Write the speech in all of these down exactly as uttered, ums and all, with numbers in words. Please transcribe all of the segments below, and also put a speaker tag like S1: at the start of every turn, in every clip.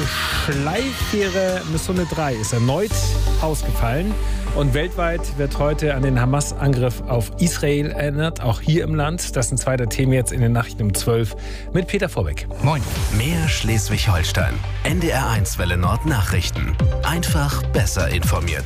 S1: Schleifähre Missunde drei ist erneut ausgefallen. Und weltweit wird heute an den Hamas-Angriff auf Israel erinnert, auch hier im Land. Das sind zwei der Themen jetzt in den Nachrichten um zwölf mit Peter Vorbeck.
S2: Moin. Mehr Schleswig-Holstein. N D R eins Welle Nord Nachrichten. Einfach besser informiert.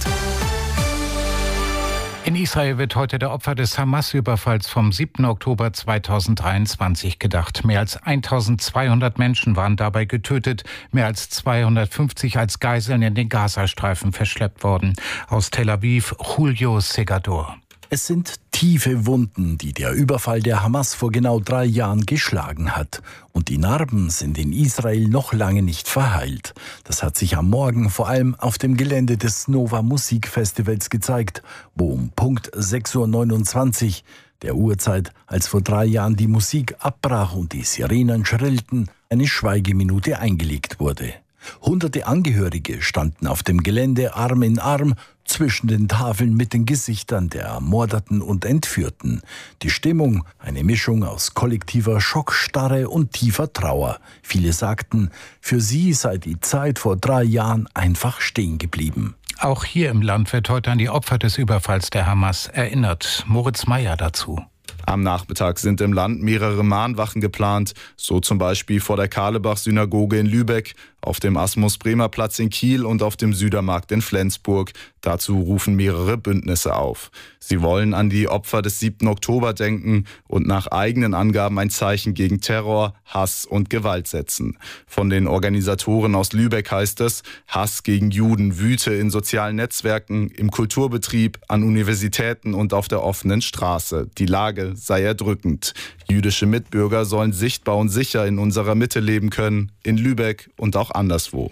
S3: In Israel wird heute der Opfer des Hamas-Überfalls vom siebten Oktober zweitausenddreiundzwanzig gedacht. Mehr als eintausendzweihundert Menschen waren dabei getötet, mehr als zweihundertfünfzig als Geiseln in den Gazastreifen verschleppt worden. Aus Tel Aviv, Julio Segador.
S4: Es sind tiefe Wunden, die der Überfall der Hamas vor genau drei Jahren geschlagen hat. Und die Narben sind in Israel noch lange nicht verheilt. Das hat sich am Morgen vor allem auf dem Gelände des Nova Musikfestivals gezeigt, wo um Punkt sechs Uhr neunundzwanzig, der Uhrzeit, als vor drei Jahren die Musik abbrach und die Sirenen schrillten, eine Schweigeminute eingelegt wurde. Hunderte Angehörige standen auf dem Gelände Arm in Arm zwischen den Tafeln mit den Gesichtern der Ermordeten und Entführten. Die Stimmung, eine Mischung aus kollektiver Schockstarre und tiefer Trauer. Viele sagten, für sie sei die Zeit vor drei Jahren einfach stehen geblieben.
S3: Auch hier im Land wird heute an die Opfer des Überfalls der Hamas erinnert. Moritz Meyer dazu.
S5: Am Nachmittag sind im Land mehrere Mahnwachen geplant, so zum Beispiel vor der Karlebach-Synagoge in Lübeck, auf dem Asmus-Bremer-Platz in Kiel und auf dem Südermarkt in Flensburg. Dazu rufen mehrere Bündnisse auf. Sie wollen an die Opfer des siebten Oktober denken und nach eigenen Angaben ein Zeichen gegen Terror, Hass und Gewalt setzen. Von den Organisatoren aus Lübeck heißt es, Hass gegen Juden wüte in sozialen Netzwerken, im Kulturbetrieb, an Universitäten und auf der offenen Straße. Die Lage sei erdrückend. Jüdische Mitbürger sollen sichtbar und sicher in unserer Mitte leben können, in Lübeck und auch anderswo.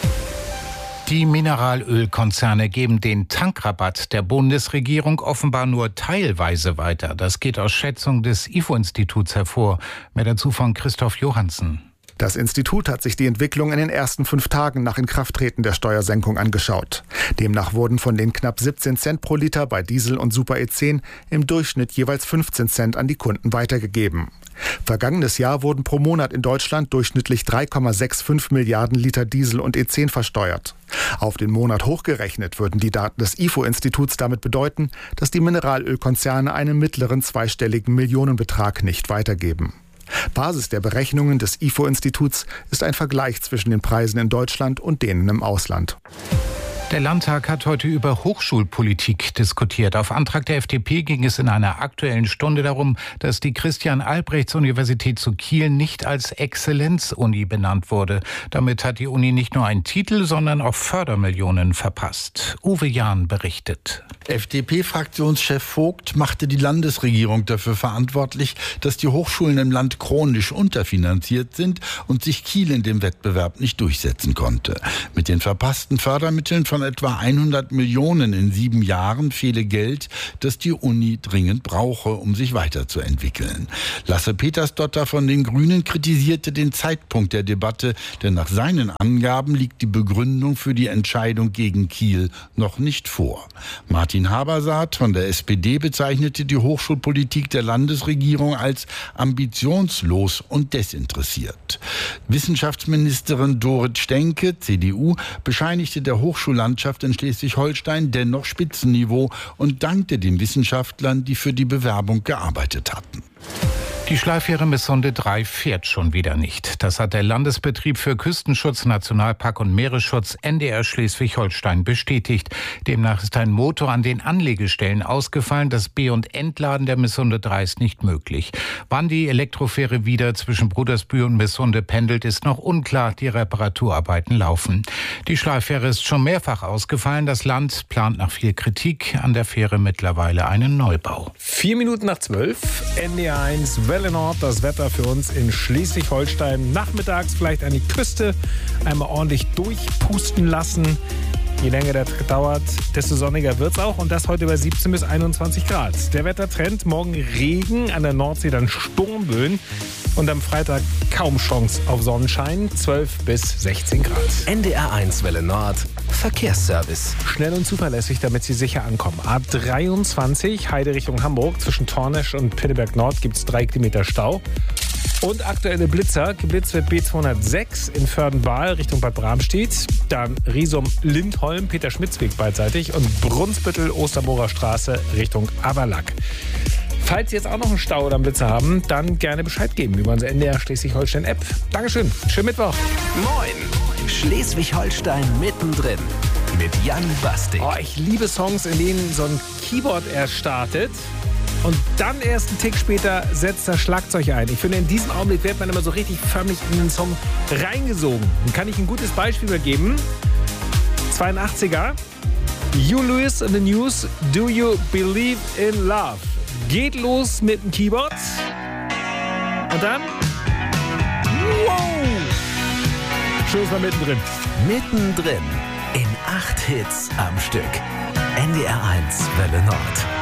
S3: Die Mineralölkonzerne geben den Tankrabatt der Bundesregierung offenbar nur teilweise weiter. Das geht aus Schätzungen des I F O-Instituts hervor. Mehr dazu von Christoph Johannsen.
S6: Das Institut hat sich die Entwicklung in den ersten fünf Tagen nach Inkrafttreten der Steuersenkung angeschaut. Demnach wurden von den knapp siebzehn Cent pro Liter bei Diesel und Super E zehn im Durchschnitt jeweils fünfzehn Cent an die Kunden weitergegeben. Vergangenes Jahr wurden pro Monat in Deutschland durchschnittlich drei Komma fünfundsechzig Milliarden Liter Diesel und E zehn versteuert. Auf den Monat hochgerechnet würden die Daten des I F O-Instituts damit bedeuten, dass die Mineralölkonzerne einen mittleren zweistelligen Millionenbetrag nicht weitergeben. Basis der Berechnungen des I F O-Instituts ist ein Vergleich zwischen den Preisen in Deutschland und denen im Ausland.
S3: Der Landtag hat heute über Hochschulpolitik diskutiert. Auf Antrag der F D P ging es in einer Aktuellen Stunde darum, dass die Christian-Albrechts-Universität zu Kiel nicht als Exzellenz-Uni benannt wurde. Damit hat die Uni nicht nur einen Titel, sondern auch Fördermillionen verpasst. Uwe Jahn berichtet.
S7: F D P-Fraktionschef Vogt machte die Landesregierung dafür verantwortlich, dass die Hochschulen im Land chronisch unterfinanziert sind und sich Kiel in dem Wettbewerb nicht durchsetzen konnte. Mit den verpassten Fördermitteln von etwa hundert Millionen in sieben Jahren fehle Geld, das die Uni dringend brauche, um sich weiterzuentwickeln. Lasse Petersdotter von den Grünen kritisierte den Zeitpunkt der Debatte, denn nach seinen Angaben liegt die Begründung für die Entscheidung gegen Kiel noch nicht vor. Martin Habersaat von der S P D bezeichnete die Hochschulpolitik der Landesregierung als ambitionslos und desinteressiert. Wissenschaftsministerin Dorit Stenke, C D U, bescheinigte der Hochschullandschaft in Schleswig-Holstein dennoch Spitzenniveau und dankte den Wissenschaftlern, die für die Bewerbung gearbeitet hatten.
S3: Die Schleifähre Missunde drei fährt schon wieder nicht. Das hat der Landesbetrieb für Küstenschutz, Nationalpark und Meeresschutz N D R Schleswig-Holstein bestätigt. Demnach ist ein Motor an den Anlegestellen ausgefallen. Das Be- und Entladen der Missunde drei ist nicht möglich. Wann die Elektrofähre wieder zwischen Brudersbühl und Missunde pendelt, ist noch unklar. Die Reparaturarbeiten laufen. Die Schleifähre ist schon mehrfach ausgefallen. Das Land plant nach viel Kritik an der Fähre mittlerweile einen Neubau.
S1: Vier Minuten nach zwölf, N D R eins Welle Nord, das Wetter für uns in Schleswig-Holstein. Nachmittags vielleicht an die Küste einmal ordentlich durchpusten lassen. Je länger der Tag dauert, desto sonniger wird es auch. Und das heute bei siebzehn bis einundzwanzig Grad. Der Wettertrend, morgen Regen, an der Nordsee dann Sturmböen. Und am Freitag kaum Chance auf Sonnenschein, zwölf bis sechzehn Grad.
S2: N D R eins Welle Nord, Verkehrsservice.
S1: Schnell und zuverlässig, damit Sie sicher ankommen. A dreiundzwanzig, Heide Richtung Hamburg. Zwischen Tornesch und Pinneberg Nord gibt es drei Kilometer Stau. Und aktuelle Blitzer. Geblitzt wird B zweihundertsechs in Vörden-Bahl Richtung Bad Bramstedt. Dann Riesum-Lindholm, Peter-Schmitz-Weg beidseitig. Und Brunsbüttel-Osterburger Straße Richtung Aberlack. Falls Sie jetzt auch noch einen Stau oder einen Blitzer haben, dann gerne Bescheid geben über unsere N D R Schleswig-Holstein-App. Dankeschön. Schönen Mittwoch.
S2: Moin. Schleswig-Holstein mittendrin. Mit Jan Bastik.
S1: Oh, ich liebe Songs, in denen so ein Keyboard erst startet. Und dann erst einen Tick später setzt das Schlagzeug ein. Ich finde, in diesem Augenblick wird man immer so richtig förmlich in den Song reingesogen. Dann kann ich ein gutes Beispiel geben. zweiundachtziger. Hugh Lewis in the News. Do you believe in love? Geht los mit dem Keyboard. Und dann... Wow! Schön ist mal mittendrin.
S2: Mittendrin. In acht Hits am Stück. N D R eins Welle Nord.